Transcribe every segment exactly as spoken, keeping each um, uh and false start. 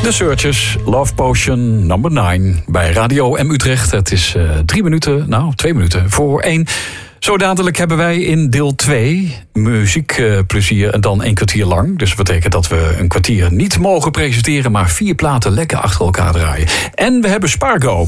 The Searchers, Love Potion number nine bij Radio M Utrecht. Het is uh, drie minuten, nou twee minuten voor één. Zo dadelijk hebben wij in deel twee muziekplezier uh, en dan een kwartier lang. Dus dat betekent dat we een kwartier niet mogen presenteren, maar vier platen lekker achter elkaar draaien. En we hebben Spargo.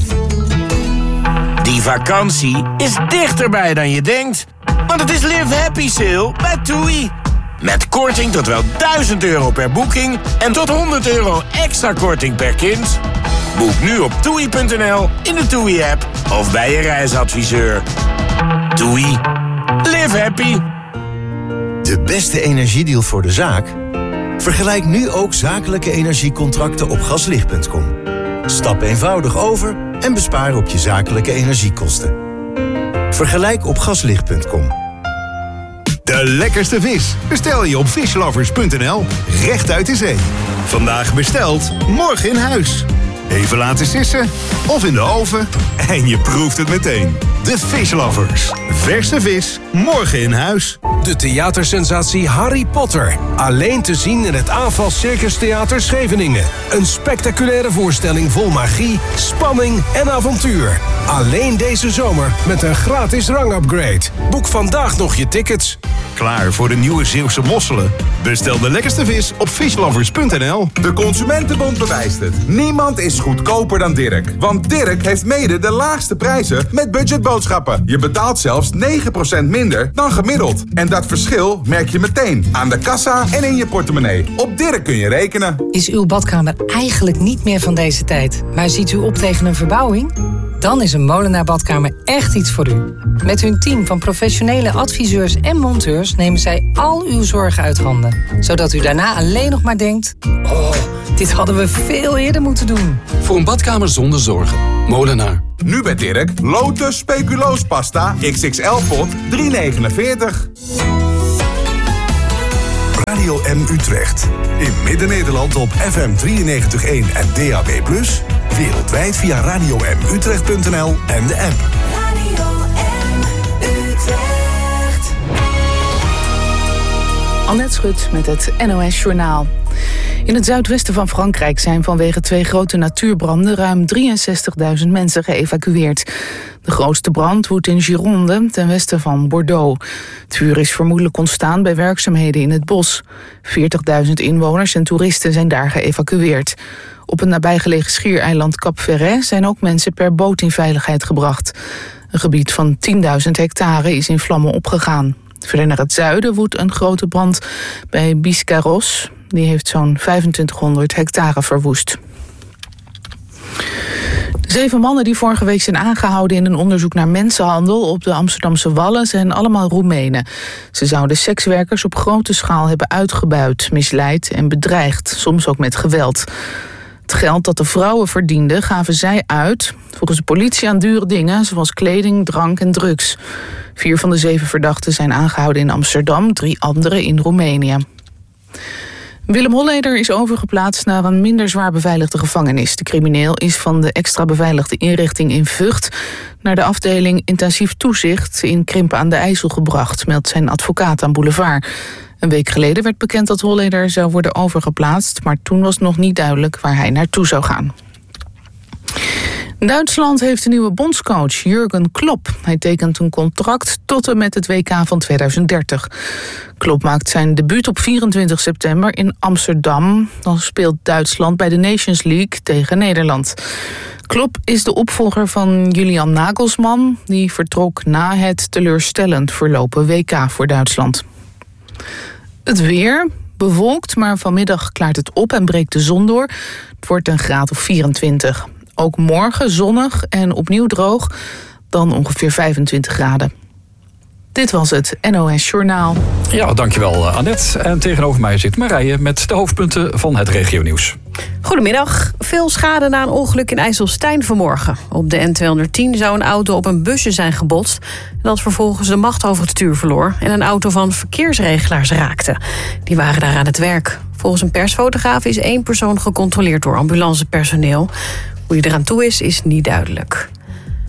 Die vakantie is dichterbij dan je denkt. Want het is Live Happy Sale bij TUI. Met korting tot wel duizend euro per boeking en tot honderd euro extra korting per kind. Boek nu op toei punt n l, in de TUI-app of bij je reisadviseur. TUI. Live happy. De beste energiedeal voor de zaak? Vergelijk nu ook zakelijke energiecontracten op gaslicht punt com. Stap eenvoudig over en bespaar op je zakelijke energiekosten. Vergelijk op gaslicht punt com. De lekkerste vis bestel je op fishlovers punt n l, recht uit de zee. Vandaag besteld, morgen in huis. Even laten sissen of in de oven en je proeft het meteen. De Fishlovers. Verse vis, morgen in huis. De theatersensatie Harry Potter. Alleen te zien in het Aanval Circus Theater Scheveningen. Een spectaculaire voorstelling vol magie, spanning en avontuur. Alleen deze zomer met een gratis rangupgrade. Boek vandaag nog je tickets. Klaar voor de nieuwe Zeeuwse mosselen? Bestel de lekkerste vis op fishlovers punt n l. De Consumentenbond bewijst het. Niemand is goedkoper dan Dirk. Want Dirk heeft mede de laagste prijzen met budgetboodschappen. Je betaalt zelfs negen procent minder dan gemiddeld. En dat verschil merk je meteen aan de kassa en in je portemonnee. Op Dirk kun je rekenen. Is uw badkamer eigenlijk niet meer van deze tijd, maar ziet u op tegen een verbouwing? Dan is een Molenaar Badkamer echt iets voor u. Met hun team van professionele adviseurs en monteurs nemen zij al uw zorgen uit handen. Zodat u daarna alleen nog maar denkt: oh, dit hadden we veel eerder moeten doen. Voor een badkamer zonder zorgen. Molenaar. Nu bij Dirk, Lotus Speculoos Pasta X X L pot drie negenenveertig. Radio M Utrecht. In Midden-Nederland op F M drieënnegentig komma één en D A B plus. Wereldwijd via radio m utrecht punt n l en de app. Radio M Utrecht. Annette Schut met het N O S Journaal. In het zuidwesten van Frankrijk zijn vanwege twee grote natuurbranden ruim drieënzestigduizend mensen geëvacueerd. De grootste brand woedt in Gironde, ten westen van Bordeaux. Het vuur is vermoedelijk ontstaan bij werkzaamheden in het bos. veertigduizend inwoners en toeristen zijn daar geëvacueerd. Op een nabijgelegen schiereiland Cap Ferret zijn ook mensen per boot in veiligheid gebracht. Een gebied van tienduizend hectare is in vlammen opgegaan. Verder naar het zuiden woedt een grote brand bij Biscarrosse. Die heeft zo'n vijfentwintighonderd hectare verwoest. Zeven mannen die vorige week zijn aangehouden in een onderzoek naar mensenhandel op de Amsterdamse Wallen zijn allemaal Roemenen. Ze zouden sekswerkers op grote schaal hebben uitgebuit, misleid en bedreigd, soms ook met geweld. Het geld dat de vrouwen verdienden gaven zij uit, volgens de politie aan dure dingen zoals kleding, drank en drugs. Vier van de zeven verdachten zijn aangehouden in Amsterdam, drie anderen in Roemenië. Willem Holleder is overgeplaatst naar een minder zwaar beveiligde gevangenis. De crimineel is van de extra beveiligde inrichting in Vught naar de afdeling intensief toezicht in Krimpen aan de IJssel gebracht, meldt zijn advocaat aan Boulevard. Een week geleden werd bekend dat Holleder zou worden overgeplaatst, maar toen was nog niet duidelijk waar hij naartoe zou gaan. Duitsland heeft een nieuwe bondscoach, Jurgen Klopp. Hij tekent een contract tot en met het W K van tweeduizend dertig. Klopp maakt zijn debuut op vierentwintig september in Amsterdam. Dan speelt Duitsland bij de Nations League tegen Nederland. Klopp is de opvolger van Julian Nagelsmann. Die vertrok na het teleurstellend verlopen W K voor Duitsland. Het weer, bewolkt, maar vanmiddag klaart het op en breekt de zon door. Het wordt een graad of vierentwintig. Ook morgen zonnig en opnieuw droog, dan ongeveer vijfentwintig graden. Dit was het N O S Journaal. Ja, dankjewel Annette. En tegenover mij zit Marije met de hoofdpunten van het regionieuws. Goedemiddag. Veel schade na een ongeluk in IJsselstein vanmorgen. Op de N tweehonderdtien zou een auto op een busje zijn gebotst, dat vervolgens de macht over het stuur verloor en een auto van verkeersregelaars raakte. Die waren daar aan het werk. Volgens een persfotograaf is één persoon gecontroleerd door ambulancepersoneel. Hoe hij eraan toe is, is niet duidelijk.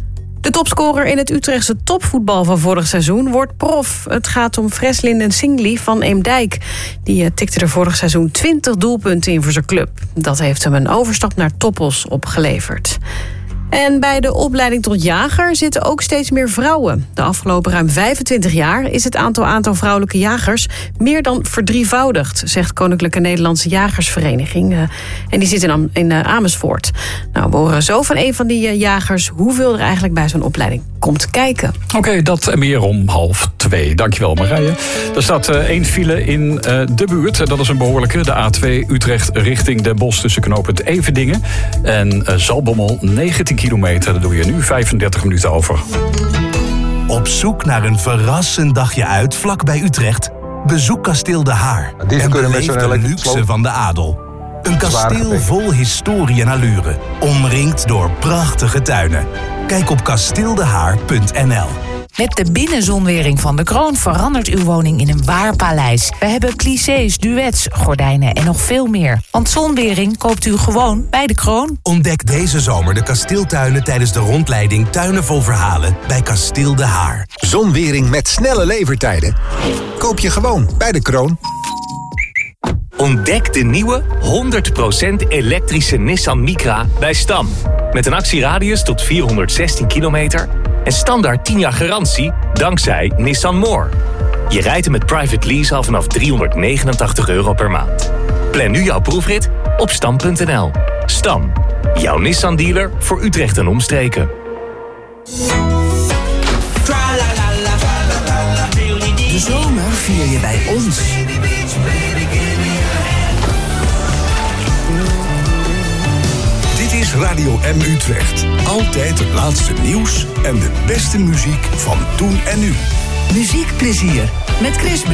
De topscorer in het Utrechtse topvoetbal van vorig seizoen wordt prof. Het gaat om Freslin Singli van Eemdijk. Die tikte er vorig seizoen twintig doelpunten in voor zijn club. Dat heeft hem een overstap naar Toppos opgeleverd. En bij de opleiding tot jager zitten ook steeds meer vrouwen. De afgelopen ruim vijfentwintig jaar is het aantal, aantal vrouwelijke jagers meer dan verdrievoudigd, zegt Koninklijke Nederlandse Jagersvereniging. Uh, en die zit in, in uh, Amersfoort. Nou, we horen zo van een van die uh, jagers hoeveel er eigenlijk bij zo'n opleiding komt kijken. Oké, okay, dat en meer om half twee. Dankjewel, Marije. Er staat uh, één file in uh, de buurt. Dat is een behoorlijke. De A twee Utrecht richting Den Bosch tussen knooppunt Everdingen en uh, Zaltbommel negentien kilometer. Daar doe je nu vijfendertig minuten over. Op zoek naar een verrassend dagje uit vlak bij Utrecht? Bezoek Kasteel De Haar en beleef de luxe van de adel. Een kasteel vol historie en allure, omringd door prachtige tuinen. Kijk op kasteeldehaar punt n l. Met de binnenzonwering van de Kroon verandert uw woning in een waar paleis. We hebben clichés, duets, gordijnen en nog veel meer. Want zonwering koopt u gewoon bij de Kroon. Ontdek deze zomer de kasteeltuinen tijdens de rondleiding Tuinen vol Verhalen bij Kasteel De Haar. Zonwering met snelle levertijden koop je gewoon bij de Kroon. Ontdek de nieuwe honderd procent elektrische Nissan Micra bij Stam. Met een actieradius tot vierhonderdzestien kilometer en standaard tien jaar garantie dankzij Nissan More. Je rijdt hem met private lease al vanaf driehonderdnegenentachtig euro per maand. Plan nu jouw proefrit op stam punt n l. Stam, jouw Nissan dealer voor Utrecht en omstreken. De zomer vier je bij ons. Dit is Radio M Utrecht. Altijd het laatste nieuws en de beste muziek van toen en nu. Muziekplezier met Chris Breuer.